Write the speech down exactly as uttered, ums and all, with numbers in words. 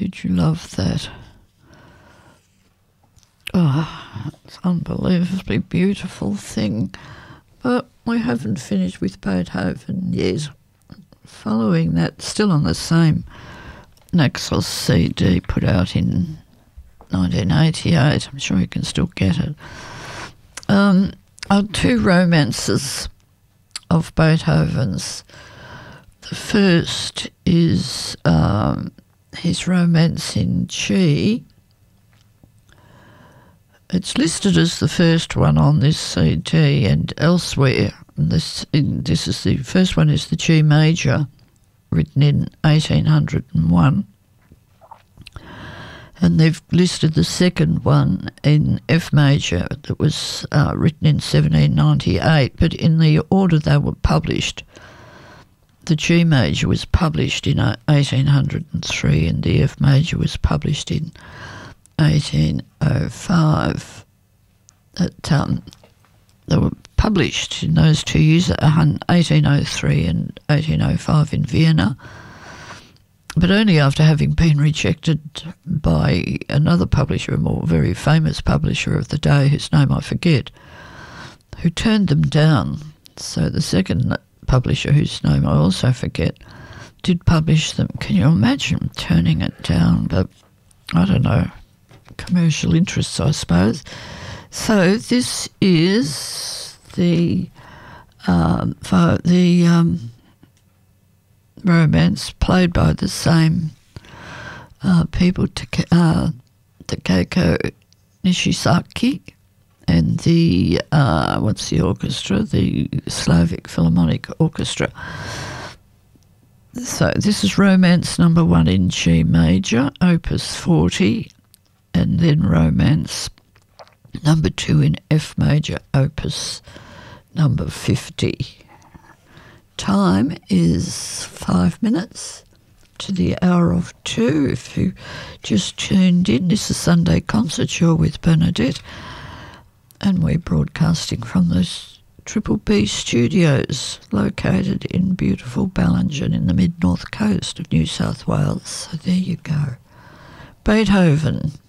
did you love that? Oh, it's an unbelievably beautiful thing. But we haven't finished with Beethoven yet. Following that, still on the same Naxos C D put out in nineteen eighty-eight, I'm sure you can still get it, um, are two romances of Beethoven's. The first is um, his romance in G. It's listed as the first one on this C D and elsewhere. This in, this is the first one is the G major, written in eighteen hundred one, and they've listed the second one in F major that was uh, written in seventeen ninety-eight. But in the order they were published, the G major was published in eighteen hundred three, and the F major was published in eighteen oh five. That um, they were published in those two years, eighteen oh three and eighteen oh five in Vienna, but only after having been rejected by another publisher, a more very famous publisher of the day, whose name I forget, who turned them down. So the second publisher, whose name I also forget, did publish them. Can you imagine turning it down? But I don't know, commercial interests, I suppose. So this is the um, for the um, romance played by the same uh, people, Take- uh, Takeko Nishisaki, and the uh, what's the orchestra? The Slavic Philharmonic Orchestra. So this is romance number one in G major, opus forty, and then romance number two in F major, opus number fifty. Time is five minutes to the hour of two. If you just tuned in, this is Sunday Concert Show with Bernadette, and we're broadcasting from the Triple B studios located in beautiful Ballingen in the mid-north coast of New South Wales. So there you go. Beethoven.